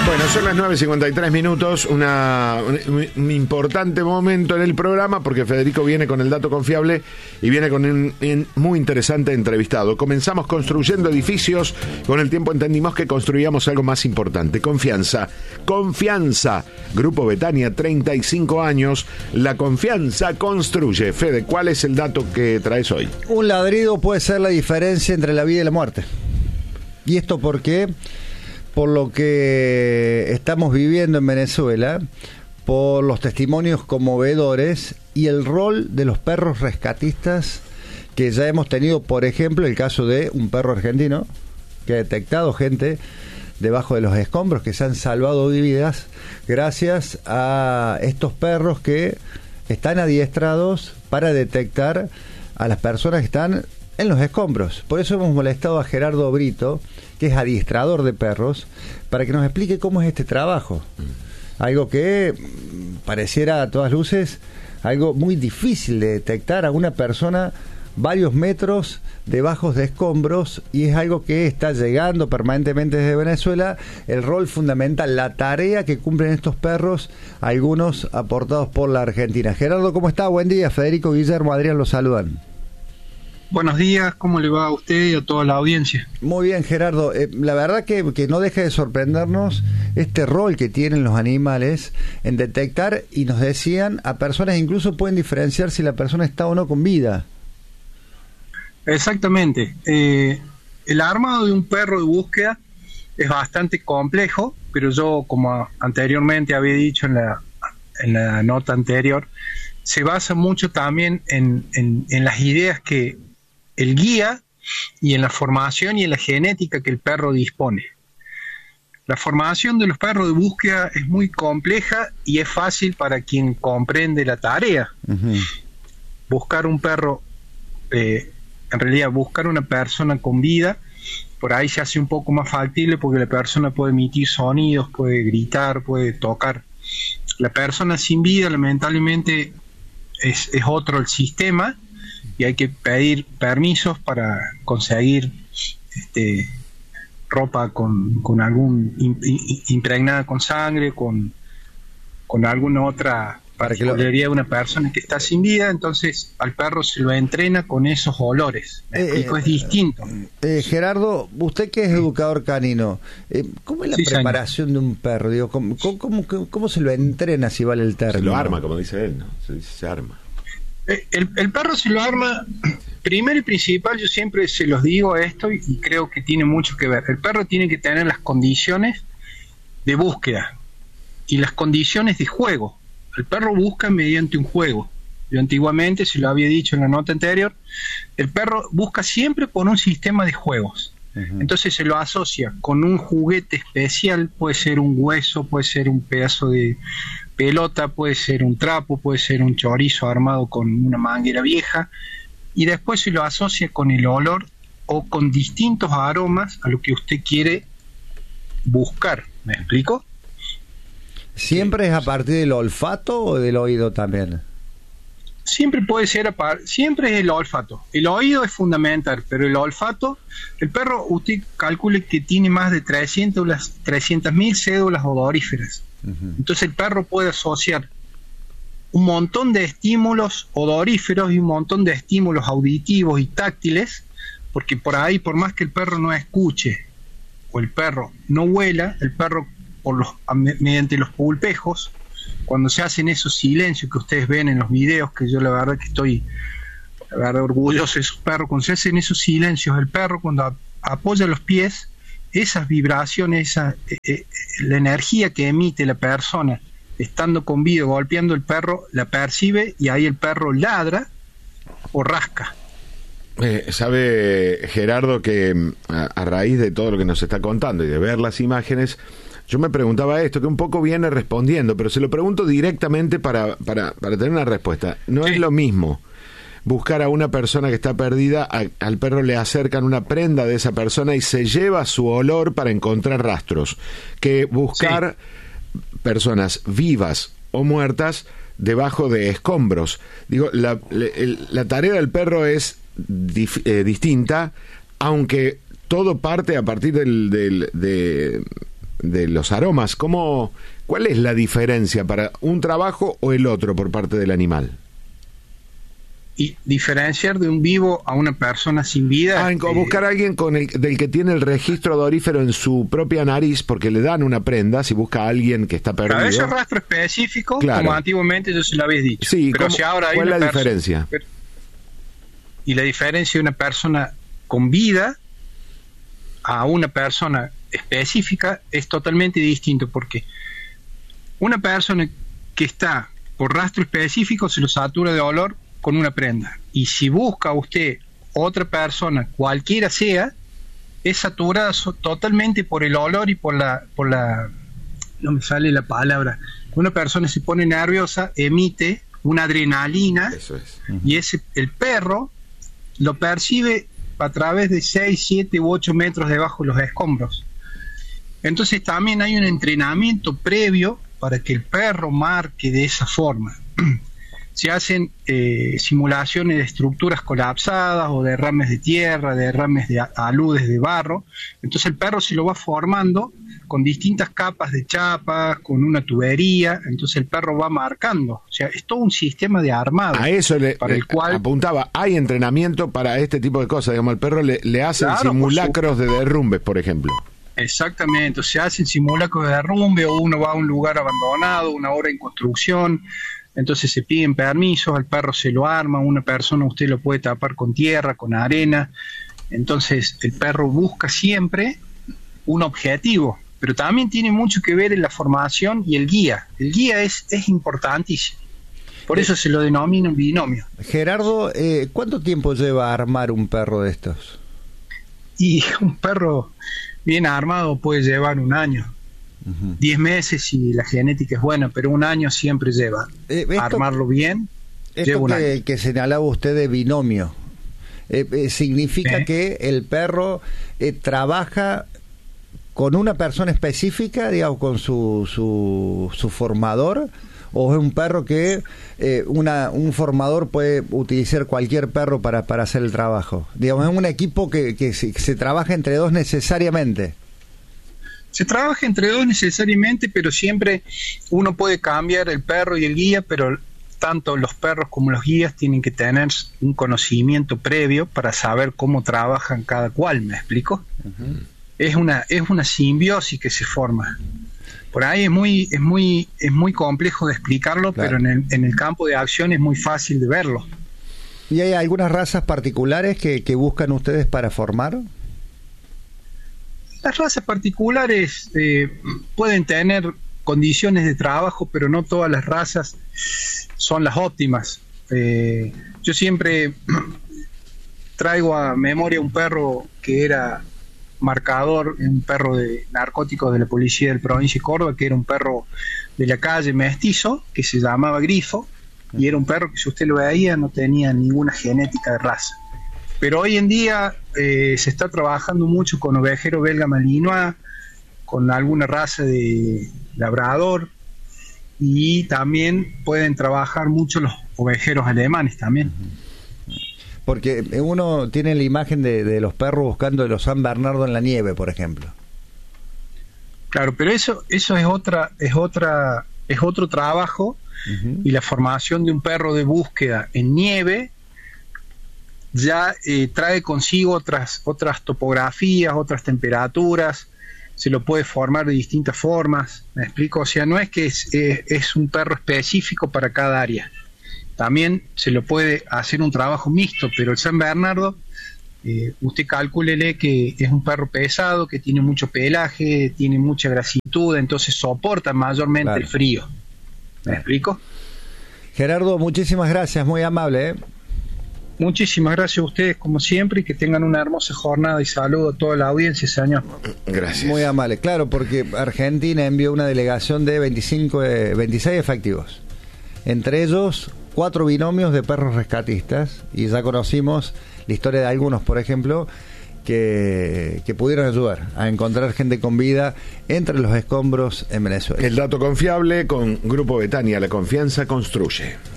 Bueno, son las 9:53 minutos, un importante momento en el programa porque Federico viene con el dato confiable y viene con un muy interesante entrevistado. Comenzamos construyendo edificios, con el tiempo entendimos que construíamos algo más importante, confianza. Confianza, Grupo Betania, 35 años, la confianza construye. Fede, ¿cuál es el dato que traes hoy? Un ladrido puede ser la diferencia entre la vida y la muerte. ¿Y esto por qué? Por lo que estamos viviendo en Venezuela, por los testimonios conmovedores y el rol de los perros rescatistas que ya hemos tenido, por ejemplo, el caso de un perro argentino que ha detectado gente debajo de los escombros, que se han salvado vidas gracias a estos perros que están adiestrados para detectar a las personas que están en los escombros. Por eso hemos molestado a Gerardo Brito, que es adiestrador de perros, para que nos explique cómo es este trabajo. Algo que pareciera a todas luces algo muy difícil de detectar a una persona varios metros debajo de escombros, y es algo que está llegando permanentemente desde Venezuela, el rol fundamental, la tarea que cumplen estos perros, algunos aportados por la Argentina. Gerardo, ¿cómo está? Buen día. Federico, Guillermo, Adrián los saludan. Buenos días, ¿cómo le va a usted y a toda la audiencia? Muy bien, Gerardo. La verdad que no deja de sorprendernos este rol que tienen los animales en detectar, y nos decían, a personas incluso pueden diferenciar si la persona está o no con vida. Exactamente. El armado de un perro de búsqueda es bastante complejo, pero yo, como anteriormente había dicho en la nota anterior, se basa mucho también en las ideas que el guía, y en la formación y en la genética que el perro dispone. La formación de los perros de búsqueda es muy compleja y es fácil para quien comprende la tarea. Uh-huh. Buscar un perro, en realidad buscar una persona con vida, por ahí se hace un poco más factible porque la persona puede emitir sonidos, puede gritar, puede tocar. La persona sin vida, lamentablemente, es otro el sistema, y hay que pedir permisos para conseguir ropa con algún impregnada con sangre, con alguna otra particularidad de una persona que está sin vida. Entonces al perro se lo entrena con esos olores. ¿Me explico? Es distinto. Gerardo, usted que es educador canino, ¿cómo es la preparación de un perro? Digo, ¿cómo se lo entrena, si vale el término? Se lo arma, como dice él, ¿no? Se arma. El perro se lo arma, primero y principal, yo siempre se los digo esto y creo que tiene mucho que ver. El perro tiene que tener las condiciones de búsqueda y las condiciones de juego. El perro busca mediante un juego. Yo antiguamente, se lo había dicho en la nota anterior, el perro busca siempre por un sistema de juegos. Uh-huh. Entonces se lo asocia con un juguete especial, puede ser un hueso, puede ser un pedazo de pelota, puede ser un trapo, puede ser un chorizo armado con una manguera vieja, y después se lo asocia con el olor o con distintos aromas a lo que usted quiere buscar. ¿Me explico? ¿Siempre es a partir del olfato o del oído también? Siempre puede ser, siempre es el olfato. El oído es fundamental, pero el olfato, el perro, usted calcule que tiene más de 300.000 cédulas odoríferas. Uh-huh. Entonces el perro puede asociar un montón de estímulos odoríferos y un montón de estímulos auditivos y táctiles, porque por ahí, por más que el perro no escuche o el perro no huela, el perro mediante los pulpejos, cuando se hacen esos silencios que ustedes ven en los videos, que yo la verdad que estoy orgulloso de esos perros, cuando se hacen esos silencios, el perro cuando apoya los pies, esas vibraciones, la energía que emite la persona estando con vida, golpeando el perro, la percibe, y ahí el perro ladra o rasca. Sabe, Gerardo, que a raíz de todo lo que nos está contando y de ver las imágenes, yo me preguntaba esto, que un poco viene respondiendo, pero se lo pregunto directamente para tener una respuesta. No es lo mismo buscar a una persona que está perdida, al perro le acercan una prenda de esa persona y se lleva su olor para encontrar rastros, que buscar personas vivas o muertas debajo de escombros. Digo, la tarea del perro es distinta, aunque todo parte a partir de de los aromas. ¿Cuál es la diferencia para un trabajo o el otro por parte del animal? Y diferenciar de un vivo a una persona sin vida. Buscar a alguien del que tiene el registro odorífero en su propia nariz, porque le dan una prenda, si busca a alguien que está perdido. A veces rastro específico, claro, como antiguamente yo se lo había dicho. Sí, pero si ahora hay ¿cuál es la persona, diferencia? Y la diferencia de una persona con vida a una persona específica es totalmente distinto, porque una persona que está por rastro específico se lo satura de olor con una prenda, y si busca usted otra persona, cualquiera sea, es saturada totalmente por el olor y por la no me sale la palabra, una persona se pone nerviosa, emite una adrenalina. Eso es. Y el perro lo percibe a través de 6, 7 u 8 metros debajo de los escombros. Entonces también hay un entrenamiento previo para que el perro marque de esa forma. Se hacen simulaciones de estructuras colapsadas o derrames de tierra, derrames de aludes de barro. Entonces el perro se lo va formando con distintas capas de chapa, con una tubería. Entonces el perro va marcando. O sea, es todo un sistema de armado. A eso para el cual apuntaba. Hay entrenamiento para este tipo de cosas. Digamos, al perro le hacen simulacros de derrumbes, por ejemplo. Exactamente, se hacen simulacros de derrumbe, o uno va a un lugar abandonado, una obra en construcción. Entonces se piden permisos, al perro se lo arma, una persona usted lo puede tapar con tierra, con arena. Entonces el perro busca siempre un objetivo, pero también tiene mucho que ver en la formación y el guía. El guía es importantísimo, por eso se lo denomina un binomio. Gerardo, ¿cuánto tiempo lleva a armar un perro de estos? Y un perro bien armado puede llevar 1 año. 10 meses si la genética es buena, pero 1 año siempre lleva. Armarlo bien, lleva 1 año. Que señalaba usted de binomio, ¿significa que el perro trabaja con una persona específica, digamos, con su formador? ¿O es un perro que un formador puede utilizar cualquier perro para hacer el trabajo? Digamos, es un equipo que se trabaja entre dos necesariamente. Se trabaja entre dos necesariamente, pero siempre uno puede cambiar el perro y el guía, pero tanto los perros como los guías tienen que tener un conocimiento previo para saber cómo trabajan cada cual, ¿me explico? Uh-huh. Es una simbiosis que se forma. Por ahí es muy complejo de explicarlo, claro, pero en el campo de acción es muy fácil de verlo. ¿Y hay algunas razas particulares que buscan ustedes para formar? Las razas particulares pueden tener condiciones de trabajo, pero no todas las razas son las óptimas. Yo siempre traigo a memoria un perro que era marcador, un perro de narcóticos de la policía de la provincia de Córdoba, que era un perro de la calle mestizo, que se llamaba Grifo, y era un perro que si usted lo veía no tenía ninguna genética de raza. Pero hoy en día se está trabajando mucho con ovejero belga malinois, con alguna raza de labrador, y también pueden trabajar mucho los ovejeros alemanes también. Porque uno tiene la imagen de los perros buscando los San Bernardo en la nieve, por ejemplo. Claro, pero eso es otro trabajo. Uh-huh. Y la formación de un perro de búsqueda en nieve ya trae consigo otras topografías, otras temperaturas, se lo puede formar de distintas formas, ¿me explico? O sea, no es que es un perro específico para cada área, también se lo puede hacer un trabajo mixto, pero el San Bernardo, usted calcúlele que es un perro pesado, que tiene mucho pelaje, tiene mucha grasitud, entonces soporta mayormente el frío, ¿me explico? Gerardo, muchísimas gracias, muy amable, Muchísimas gracias a ustedes como siempre y que tengan una hermosa jornada y saludo a toda la audiencia, señor. Gracias. Muy amable, claro, porque Argentina envió una delegación de 26 efectivos, entre ellos 4 binomios de perros rescatistas, y ya conocimos la historia de algunos, por ejemplo, que pudieron ayudar a encontrar gente con vida entre los escombros en Venezuela. El dato confiable con Grupo Betania, la confianza construye.